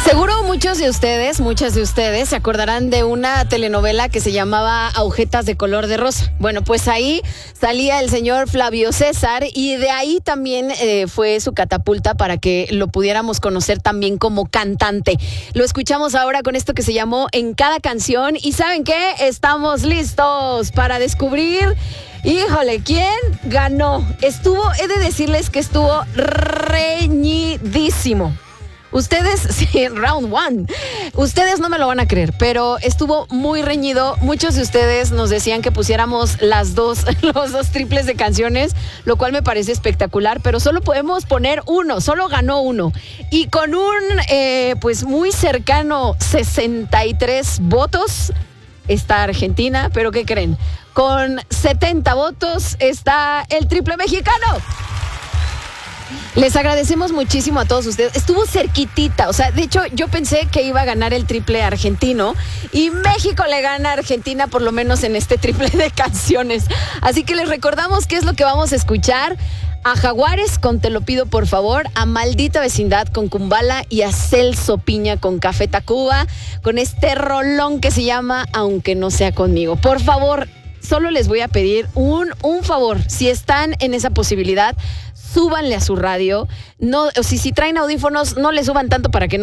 Seguro muchas de ustedes se acordarán de una telenovela que se llamaba Agujetas de color de rosa. Bueno, pues ahí salía el señor Flavio César y de ahí también fue su catapulta para que lo pudiéramos conocer también como cantante. Lo escuchamos ahora con esto que se llamó En Cada Canción y ¿saben qué? Estamos listos para descubrir... Híjole, ¿quién ganó? He de decirles que estuvo reñidísimo. Ustedes, sí, round one. Ustedes no me lo van a creer, pero estuvo muy reñido. Muchos de ustedes nos decían que pusiéramos los dos triples de canciones, lo cual me parece espectacular, pero solo podemos poner uno, solo ganó uno. Y con un, pues muy cercano 63 votos está Argentina, pero ¿qué creen? Con 70 votos está el triple mexicano. Les agradecemos muchísimo a todos ustedes. Estuvo cerquitita, o sea, de hecho yo pensé que iba a ganar el triple argentino y México le gana a Argentina por lo menos en este triple de canciones. Así que les recordamos qué es lo que vamos a escuchar. A Jaguares con Te lo pido por favor, a Maldita Vecindad con Kumbala y a Celso Piña con Café Tacuba, con este rolón que se llama Aunque no sea conmigo. Por favor, solo les voy a pedir un favor, si están en esa posibilidad, súbanle a su radio, no, si traen audífonos, no le suban tanto para que no